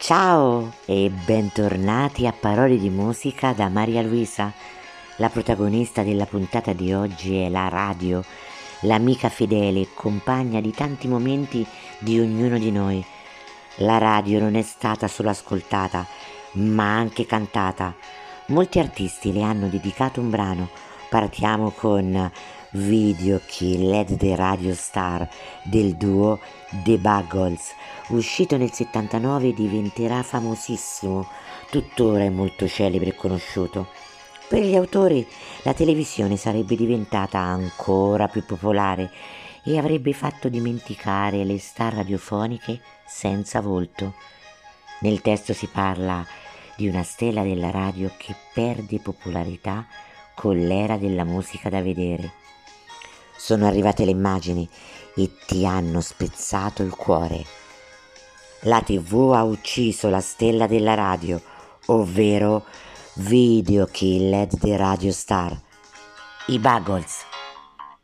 Ciao e bentornati a Parole di musica da Maria Luisa. La protagonista della puntata di oggi è la radio, l'amica fedele e compagna di tanti momenti di ognuno di noi. La radio non è stata solo ascoltata, ma anche cantata. Molti artisti le hanno dedicato un brano. Partiamo con Video Killed the Radio Star del duo The Buggles. Uscito nel 79 diventerà famosissimo, tuttora è molto celebre e conosciuto. Per gli autori la televisione sarebbe diventata ancora più popolare e avrebbe fatto dimenticare le star radiofoniche senza volto. Nel testo si parla di una stella della radio che perde popolarità con l'era della musica da vedere. Sono arrivate le immagini e ti hanno spezzato il cuore. La TV ha ucciso la stella della radio, ovvero Video Killed the Radio Star. I Buggles.